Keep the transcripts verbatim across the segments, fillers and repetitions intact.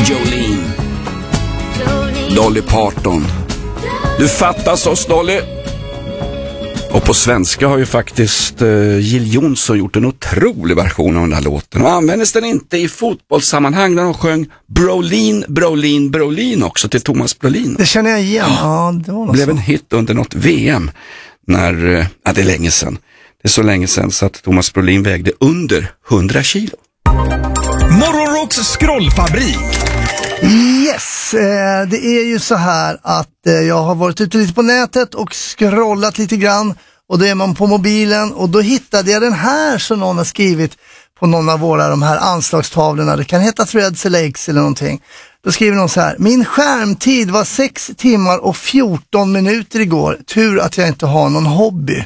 Jolene. Dolly Parton. Du fattas oss, Dolly. Och på svenska har ju faktiskt uh, Jill Johnson gjort en otrolig version av den här låten. Och användes den inte i fotbollssammanhang när de sjöng Brolin, Brolin, Brolin också till Thomas Brolin. Det känner jag igen. Ja, det var det blev så. En hit under något V M när, uh, ja, det är länge sedan. Det är så länge sedan så att Thomas Brolin vägde under hundra kilo. Morgonrocks scrollfabrik. Yes, eh, det är ju så här att eh, jag har varit ute lite på nätet och scrollat lite grann, och då är man på mobilen och då hittade jag den här som någon har skrivit på någon av våra de här anslagstavlorna. Det kan heta Threads eller X eller någonting. Då skriver någon så här: min skärmtid var sex timmar och fjorton minuter igår. Tur att jag inte har någon hobby.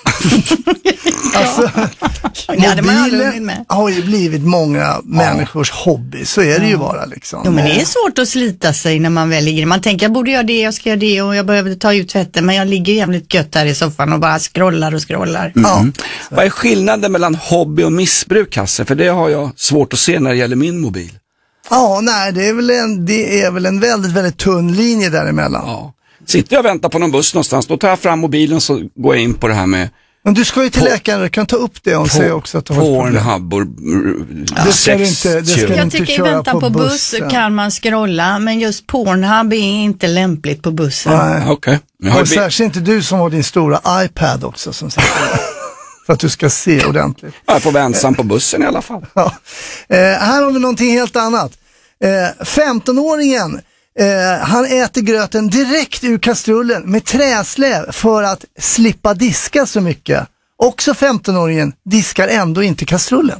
Alltså, mobilen har ju blivit många människors ja. hobby. Så är det ju bara liksom. Jo, men det är svårt att slita sig när man väl ligger. Man tänker, jag borde göra det, jag ska göra det och jag behöver ta ut tvätten. Men jag ligger jävligt gött här i soffan och bara scrollar och scrollar. Mm. Ja. Vad är skillnaden mellan hobby och missbruk, Hasse? För det har jag svårt att se när det gäller min mobil. Ja, nej, det är väl en, det är väl en väldigt, väldigt tunn linje däremellan. Ja. Sitter jag och väntar på någon buss någonstans, då tar jag fram mobilen så går jag in på det här med... Men du ska ju till på, läkaren, du kan ta upp det och säga också att du har Pornhub och ja. Det ska du inte, det ska jag inte tycker köra vänta på, på buss bussen. Kan man scrolla, men just Pornhub är inte lämpligt på bussen. Nej, okej. Okay. Och särskilt inte du som har din stora iPad också som säger för att du ska se ordentligt. Jag får vara ensam på bussen i alla fall. Ja. Eh, här har vi någonting helt annat. Eh, femtonåringen Eh, han äter gröten direkt ur kastrullen med träsläv för att slippa diska så mycket. Också femtonåringen diskar ändå inte kastrullen.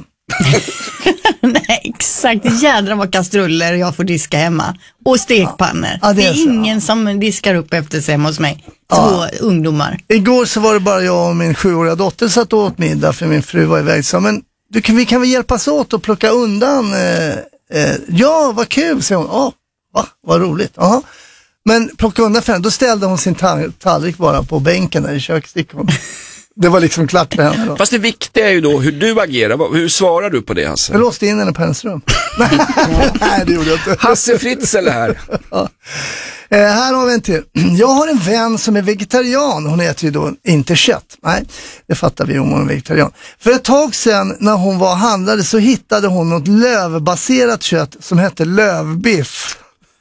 Nej, exakt. Jädra vad kastruller jag får diska hemma. Och stekpannor. Ja, det är, det är ingen som diskar upp efter sig hemma hos mig. Två ja. ungdomar. Igår så var det bara jag och min sjuåriga dotter satt och åt middag för min fru var iväg. Så, men du, vi kan väl hjälpas åt och plocka undan. Eh, eh, ja, vad kul, säger hon. Ja. Va, vad roligt. Aha. Men plocka undan för henne. Då ställde hon sin tall- tallrik bara på bänken där i köksstickon. Det var liksom klart för henne då. Fast det viktiga är ju då hur du agerar. Hur svarar du på det, Hasse? Jag låste in henne på hennes rum. Nej, det gjorde jag inte. Hasse Fritzl här. Ja. Eh, här har vi en till. Jag har en vän som är vegetarian. Hon äter ju då inte kött. Nej, det fattar vi om hon är vegetarian. För ett tag sedan när hon var och handlade så hittade hon något lövbaserat kött som hette lövbiff.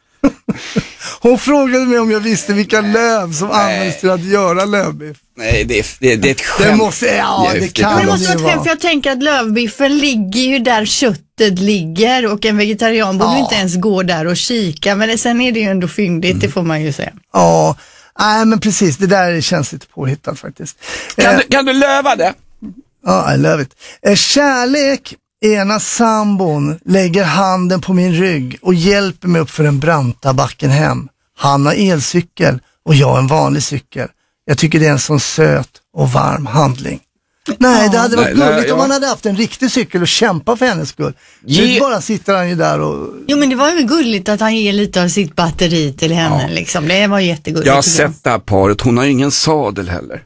Hon frågade mig om jag visste vilka löv som Nej. används till att göra lövbiff. Nej, det är, det är, det är ett skämt. Det måste, ja, det, det kan det måste vara ett skämt, för jag tänker att lövbiffen ligger ju där köttet ligger och en vegetarian borde ja. inte ens gå där och kika. Men sen är det ju ändå fyndigt, mm. det får man ju säga. Ja, nej men precis, det där känns lite påhittat faktiskt. Kan, eh, du, kan du löva det? Ja, I love it. Eh, kärlek. Ena sambon lägger handen på min rygg och hjälper mig upp för den branta backen hem. Han har elcykel och jag en vanlig cykel. Jag tycker det är en sån söt och varm handling. Nej, det hade varit nej, gulligt nej, om ja. han hade haft en riktig cykel och kämpa för hennes skull. Ge... Nu bara sitter han ju där och... Jo, men det var ju gulligt att han ger lite av sitt batteri till henne. Ja. Liksom. Det var jättegulligt. Jag har sett det här paret. Hon har ju ingen sadel heller.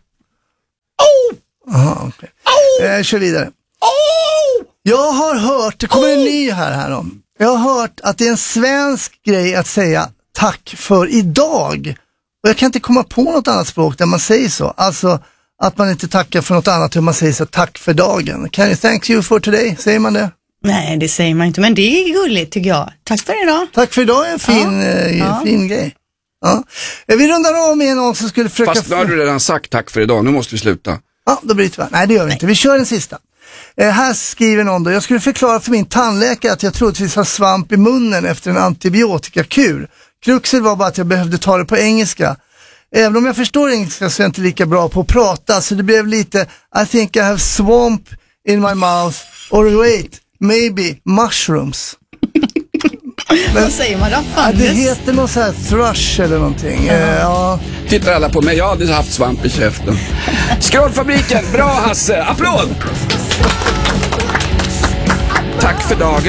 Oh! Aha, okay. Oh! Jag kör vidare. Oh! Jag har hört, det kommer en ny här här om. Jag har hört att det är en svensk grej att säga tack för idag. Och jag kan inte komma på något annat språk där man säger så. Alltså att man inte tackar för något annat hur man säger så, tack för dagen. Can you thank you for today? Säger man det? Nej, det säger man inte, men det är gulligt tycker jag. Tack för idag. Tack för idag är en fin, ja. eh, ja. fin grej. Ja. Vi rundar av med någon som skulle försöka... Fast nu har du redan sagt tack för idag, nu måste vi sluta. Ja, då blir det tyvärr. Nej, det gör vi Nej. inte. Vi kör den sista. Eh, här skriver någon då, jag skulle förklara för min tandläkare att jag troligtvis har svamp i munnen efter en antibiotikakur. Kruxet var bara att jag behövde ta det på engelska. Även om jag förstår engelska så är jag inte lika bra på att prata, så det blev lite I think I have swamp in my mouth, or wait, maybe mushrooms. Men, vad säger man då? Ja, det heter något så här thrush eller någonting. Uh-huh. eh, ja. Tittar alla på mig, jag har aldrig haft svamp i käften. Skrollfabriken, bra Hasse, applåd! Tack för dagen.